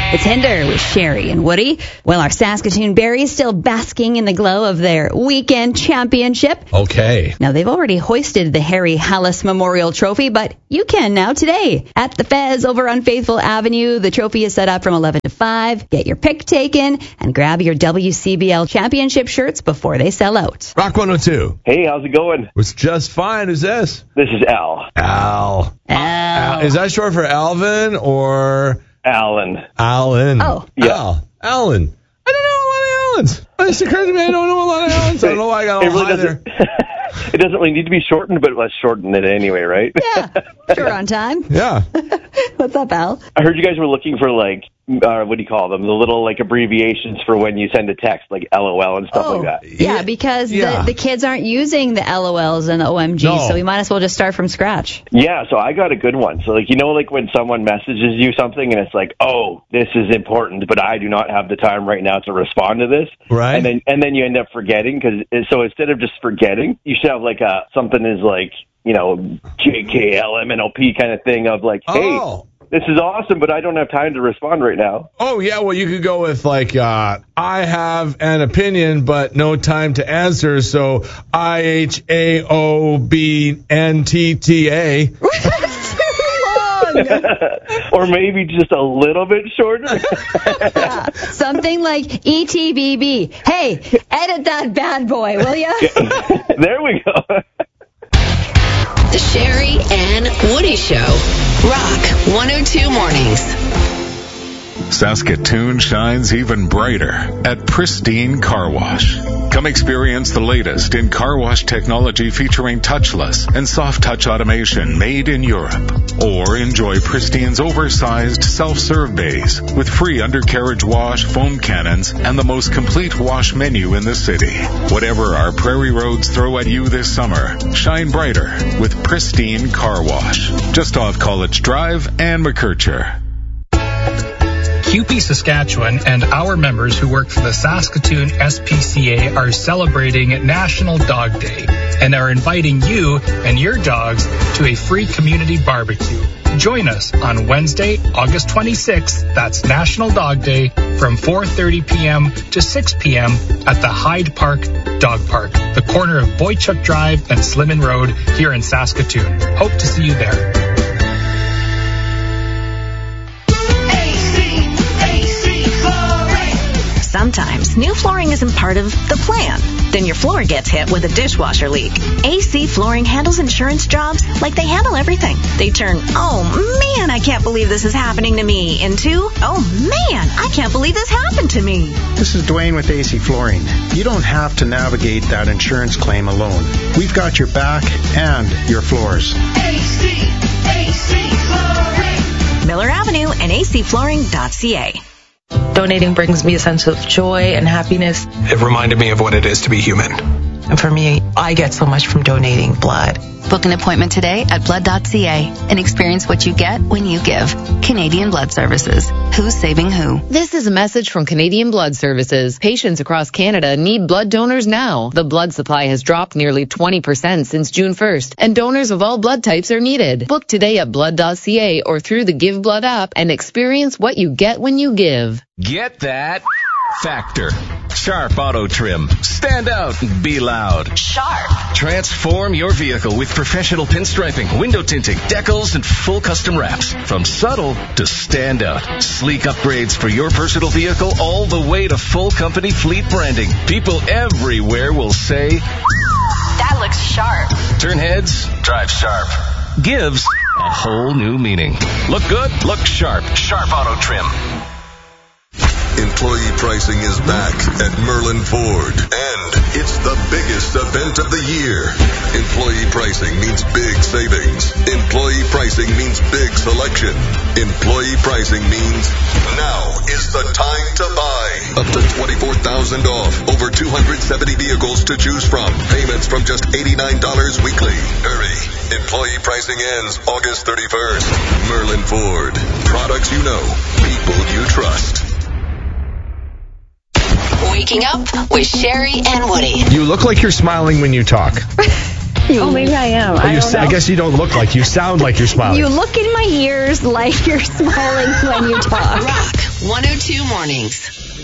It's Hinder with Sherry and Woody. Well, our Saskatoon Berries still basking in the glow of their weekend championship. Okay. Now, they've already hoisted the Harry Hallis Memorial Trophy, but you can now today. At the Fez over on Faithful Avenue, the trophy is set up from 11 to 5. Get your pick taken and grab your WCBL championship shirts before they sell out. Rock 102. Hey, how's it going? It's just fine. Who's this? This is Al. Al. Is that short for Alvin or... Alan. Oh. Yeah. Alan. I don't know a lot of Allens. It's occurred to me I don't know a lot of Allens. I don't know why I got all high there. It doesn't really need to be shortened, but let's shorten it anyway, right? Yeah. Sure, on time. Yeah. What's up, Al? I heard you guys were looking for, what do you call them? The little, abbreviations for when you send a text, like LOL and stuff like that. Yeah, because the kids aren't using the LOLs and the OMGs, so we might as well just start from scratch. Yeah, so I got a good one. So, when someone messages you something and it's like, oh, this is important, but I do not have the time right now to respond to this. Right. And then you end up forgetting, so instead of just forgetting, you should have, something is JKLMNOP kind of thing of hey, this is awesome, but I don't have time to respond right now. Oh, yeah, well, you could go with, I have an opinion, but no time to answer, so IHAOBNTTA. Or maybe just a little bit shorter. Something like ETBB. Hey, edit that bad boy, will ya? There we go. The Sherry and Woody Show. Rock 102 Mornings. Saskatoon shines even brighter at Pristine Car Wash. Come experience the latest in car wash technology featuring touchless and soft touch automation made in Europe. Or enjoy Pristine's oversized self-serve bays with free undercarriage wash, foam cannons, and the most complete wash menu in the city. Whatever our prairie roads throw at you this summer, shine brighter with Pristine Car Wash. Just off College Drive and McKercher. CUPE Saskatchewan and our members who work for the Saskatoon SPCA are celebrating National Dog Day and are inviting you and your dogs to a free community barbecue. Join us on Wednesday, August 26th, that's National Dog Day, from 4:30 p.m. to 6 p.m. at the Hyde Park Dog Park, the corner of Boychuk Drive and Slimmon Road here in Saskatoon. Hope to see you there. Sometimes new flooring isn't part of the plan. Then your floor gets hit with a dishwasher leak. AC Flooring handles insurance jobs like they handle everything. They turn, oh man, I can't believe this is happening to me, into, oh man, I can't believe this happened to me. This is Dwayne with AC Flooring. You don't have to navigate that insurance claim alone. We've got your back and your floors. AC Flooring. Miller Avenue and acflooring.ca. Donating brings me a sense of joy and happiness. It reminded me of what it is to be human. And for me, I get so much from donating blood. Book an appointment today at blood.ca and experience what you get when you give. Canadian Blood Services. Who's saving who? This is a message from Canadian Blood Services. Patients across Canada need blood donors now. The blood supply has dropped nearly 20% since June 1st, and donors of all blood types are needed. Book today at blood.ca or through the Give Blood app and experience what you get when you give. Get that Factor. Sharp Auto Trim. Stand out and be loud. Sharp. Transform your vehicle with professional pinstriping, window tinting, decals, and full custom wraps. From subtle to stand out. Sleek upgrades for your personal vehicle all the way to full company fleet branding. People everywhere will say, that looks sharp. Turn heads, drive sharp. Gives a whole new meaning. Look good, look sharp. Sharp Auto Trim. Employee pricing is back at Merlin Ford, and it's the biggest event of the year. Employee pricing means big savings. Employee pricing means big selection. Employee pricing means now is the time to buy. Up to $24,000 off. Over 270 vehicles to choose from. Payments from just $89 weekly. Hurry. Employee pricing ends August 31st. Merlin Ford. Products you know. People you trust. Waking up with Sherry and Woody. You look like you're smiling when you talk. Oh, maybe I am. I guess you don't look like you sound like you're smiling. You look in my ears like you're smiling when you talk. Rock 102 Mornings.